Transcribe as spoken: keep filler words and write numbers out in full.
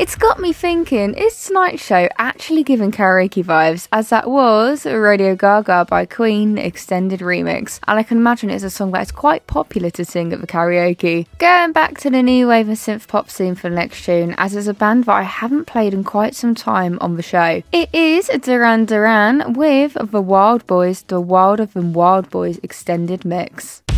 It's got me thinking, is tonight's show actually giving karaoke vibes, as that was Radio Gaga by Queen extended remix, and I can imagine it's a song that is quite popular to sing at the karaoke. Going back to the new wave and synth pop scene for the next tune, as it's a band that I haven't played in quite some time on the show. It is Duran Duran with The Wild Boys, the Wilder Than Wild Boys extended mix.